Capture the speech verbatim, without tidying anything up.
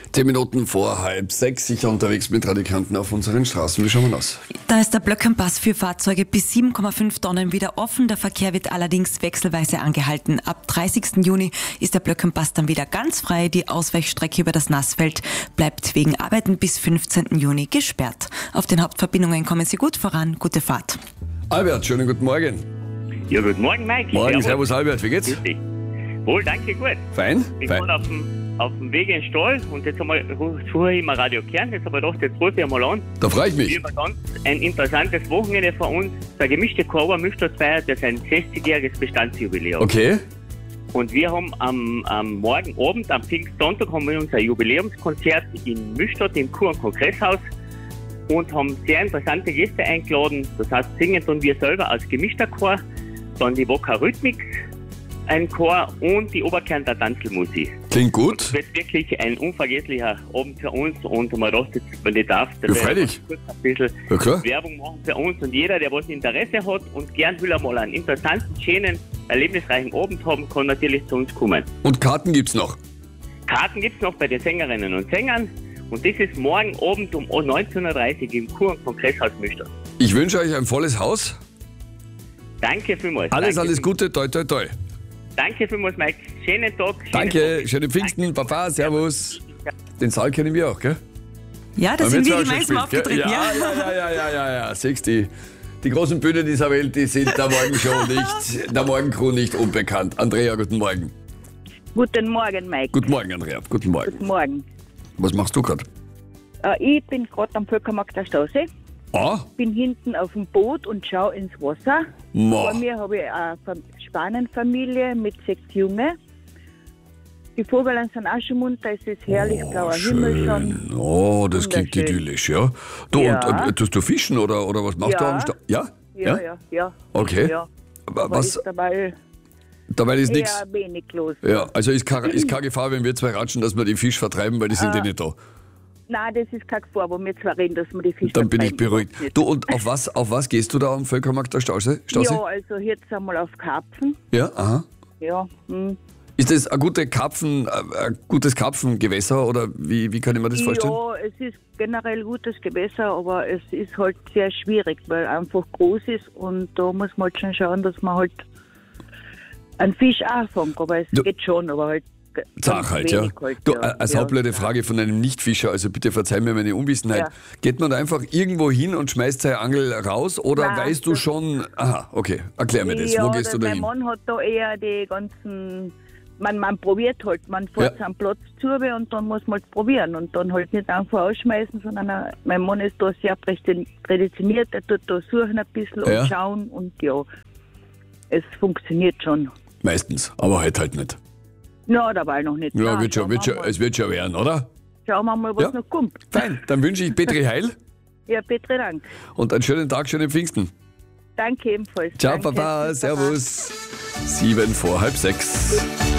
Zehn Minuten vor halb sechs, sicher unterwegs mit Radikanten auf unseren Straßen. Wie schauen wir aus? Da ist der Blöckenpass für Fahrzeuge bis sieben Komma fünf Tonnen wieder offen. Der Verkehr wird allerdings wechselweise angehalten. Ab dreißigsten Juni ist der Blöckenpass dann wieder ganz frei. Die Ausweichstrecke über das Nassfeld bleibt wegen Arbeiten bis fünfzehnten Juni gesperrt. Auf den Hauptverbindungen kommen Sie gut voran. Gute Fahrt. Albert, schönen guten Morgen. Ja, guten Morgen, Mike. Morgen, servus Albert, wie geht's? Grüß dich. Wohl, danke, gut. Fein? Ich bin Fein. gerade auf dem, auf dem Weg in den Stall und jetzt haben wir vorher immer Radio Kern. Jetzt habe ich gedacht, jetzt rufe ich einmal an. Da freue ich Wir mich. haben ganz ein interessantes Wochenende vor uns. Der gemischte Chor Mischtos feiert das ein sechzigjähriges Bestandsjubiläum. Okay. Und wir haben am, am Morgenabend, am Pfingstsonntag, haben wir unser Jubiläumskonzert in Müstadt im Kur- und Kongresshaus und haben sehr interessante Gäste eingeladen. Das heißt, singen tun wir selber als gemischter Chor, dann die Wokka Rhythmix, ein Chor und die Oberkärntner Tanzelmusik. Klingt gut. Es wird wirklich ein unvergesslicher Abend für uns und man dachte, wenn ich darf, dann Ja, werde freilich. ich kurz ein bisschen Ja, klar. Werbung machen für uns und jeder, der was Interesse hat und gern will einmal einen interessanten, schönen, erlebnisreichen Abend haben, kann natürlich zu uns kommen. Und Karten gibt's noch. Karten gibt es noch bei den Sängerinnen und Sängern und das ist morgen Abend um neunzehn Uhr dreißig im Kur- und Kongresshaus Müstadt. Ich wünsche euch ein volles Haus. Danke vielmals. Alles, Danke alles vielmals. Gute, toi, toi, toi. Danke vielmals, Mike. Schönen Tag. Schönen Danke, Tag. schöne Pfingsten, Danke. Papa, servus. Den Saal kennen wir auch, gell? Ja, da Haben sind jetzt wir auch schon gemeinsam gespielt, gell? aufgetreten. Ja, ja, ja, ja, ja, ja, ja. Siehst die, die großen Bühnen dieser Welt, die sind der Morgenshow nicht, der Morgencrew nicht unbekannt. Andrea, guten Morgen. Guten Morgen, Mike. Guten Morgen, Andrea. Guten Morgen. Guten Morgen. Was machst du gerade? Äh, ich bin gerade am Völkermarkt der Straße, Ah, bin hinten auf dem Boot und schaue ins Wasser. ma. Vor mir habe ich eine Fam- Spanenfamilie mit sechs Junge. Die Vögel sind auch schon munter, es ist herrlich, blauer Himmel schon. Schön. Oh, das klingt Wunderschön. idyllisch, ja. Du, Ja. und äh, tust du fischen oder, oder was machst du Ja. am Start? Ja? Ja, ja, ja. Okay. Ja. Aber Aber was, ist dabei dabei ist eher nichts. wenig los. Ja, also ist keine, ist keine Gefahr, wenn wir zwei ratschen, dass wir die Fisch vertreiben, weil die sind Ah. eh nicht da. Nein, das ist keine Gefahr, wo wir zwar reden, dass wir die Fische Dann bin ich vertreiben. beruhigt. Nicht. Du, und auf was, auf was gehst du da am Völkermarkt der Straße? Straße? Ja, also jetzt einmal auf Karpfen. Ja, aha. Ja, hm. Ist das ein, gute Karpfen, äh, ein gutes Karpfengewässer oder wie, wie kann ich mir das vorstellen? Ja, es ist generell gutes Gewässer, aber es ist halt sehr schwierig, weil einfach groß ist und da muss man halt schon schauen, dass man halt einen Fisch auch fängt. Aber es Du- geht schon, aber halt g- Zach ganz halt, ja. wenig halt, Du, ja. äh, als ja. hauptblöde Frage von einem Nichtfischer, also bitte verzeih mir meine Unwissenheit. Ja. Geht man da einfach irgendwo hin und schmeißt seine Angel raus oder Nein, weißt du das- schon, aha, okay, erklär mir das, ja, wo gehst du da mein hin? Mann hat da eher die ganzen, man, man probiert halt, man fährt Ja. am Platz zu und dann muss man halt probieren und dann halt nicht einfach ausschmeißen, sondern äh, mein Mann ist da sehr prädestiniert, er tut da suchen ein bisschen Ja. und schauen und ja, es funktioniert schon. Meistens, aber heute halt nicht. Ja, dabei noch nicht. Ja, Nein, wird schon, schauen wird wir schon, mal. es wird schon werden, oder? Schauen wir mal, was Ja. noch kommt. Fein, dann wünsche ich Petri Heil Ja, Petri, Dank. und einen schönen Tag, schönen Pfingsten. Danke ebenfalls. Ciao, Danke. Papa, Tschüss, Papa. servus. Sieben vor halb sechs.